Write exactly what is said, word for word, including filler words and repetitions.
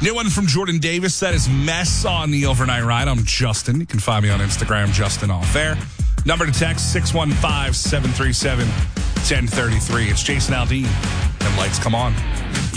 New one from Jordan Davis. That is Mess on the Overnight Ride. I'm Justin. You can find me on Instagram, Justin Off Air. Number to text, six one five, seven three seven, one zero three three. It's Jason Aldean, and lights come on.